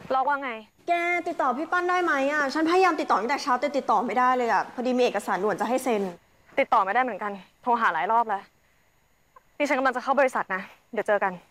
ล็อกว่าไงแกติดต่อพี่ปั้นได้ไหมอ่ะฉันพยายามติดต่อตั้งแต่เช้าแต่ติดต่อไม่ได้เลยอ่ะพอดีมีเอกสารด่วนจะให้เซ็นติดต่อไม่ได้เหมือนกันโทรหาหลายรอบแล้วดิฉันกำลังจะเข้าบริษัทนะเดี๋ยวเจอกัน